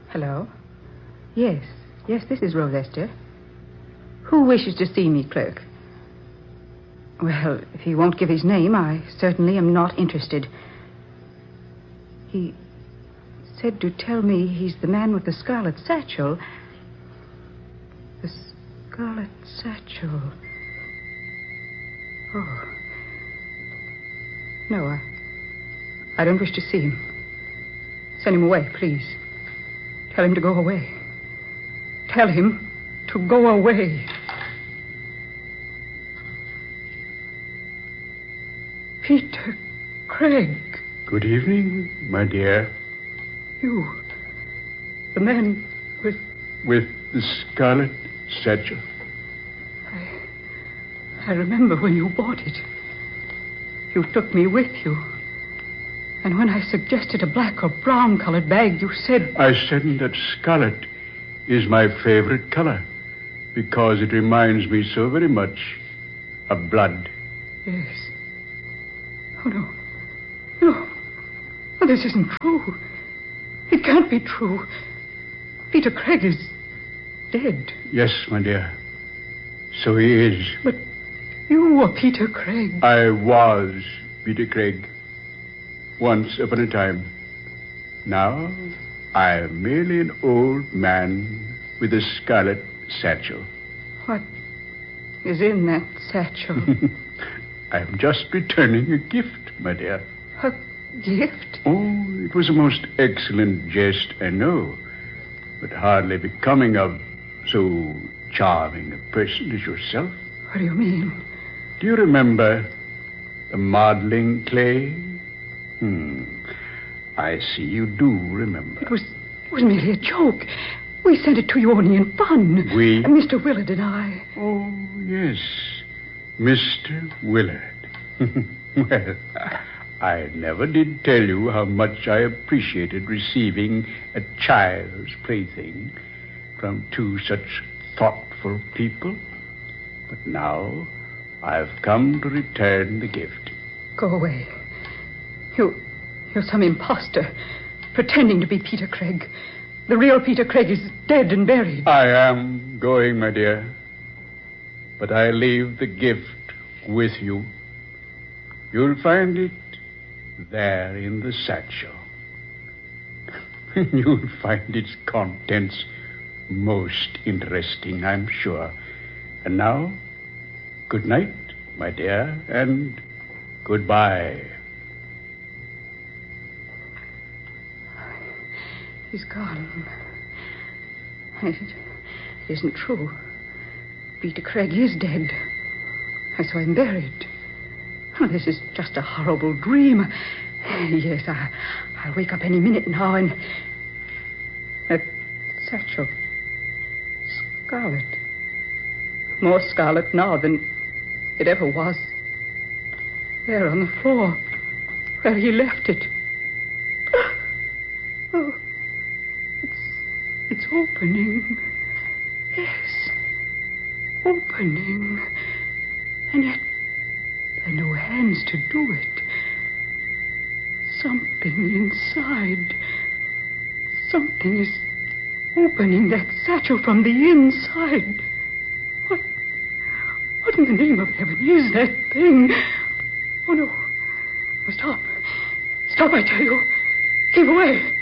Hello? Yes, this is Rose Esther. Who wishes to see me, clerk? Well, if he won't give his name, I certainly am not interested. He said to tell me he's the man with the scarlet satchel. The scarlet satchel. Oh. No, I don't wish to see him. Send him away, please. Tell him to go away. Tell him to go away. Peter Craig. Good evening, my dear. You, the man with the scarlet satchel. I remember when you bought it. You took me with you. And when I suggested a black or brown-colored bag, you said... I said that scarlet is my favorite color because it reminds me so very much of blood. Yes. Oh, no. No. Oh, this isn't true. It can't be true. Peter Craig is dead. Yes, my dear. So he is. But you were Peter Craig. I was Peter Craig. Once upon a time. Now, I'm merely an old man with a scarlet satchel. What is in that satchel? I'm just returning a gift, my dear. A gift? Oh, it was a most excellent jest, I know, but hardly becoming of so charming a person as yourself. What do you mean? Do you remember the modeling clay? I see you do remember. It was merely a joke. We sent it to you only in fun. We? Mr. Willard and I. Oh, yes. Mr. Willard. Well, I never did tell you how much I appreciated receiving a child's plaything from two such thoughtful people. But now I've come to return the gift. Go away. You're some imposter, pretending to be Peter Craig. The real Peter Craig is dead and buried. I am going, my dear. But I leave the gift with you. You'll find it there in the satchel. You'll find its contents most interesting, I'm sure. And now, good night, my dear, and goodbye. He's gone. It isn't true. Peter Craig is dead. I saw him buried. Oh, this is just a horrible dream. Yes, I'll wake up any minute now and... That satchel. Scarlet. More scarlet now than it ever was. There on the floor, where he left it. Oh, it's opening. Yes, opening. And yet, there are no hands to do it. Something inside. Something is opening that satchel from the inside. What in the name of heaven is that thing? Oh, no. Stop. Stop, I tell you. Keep away.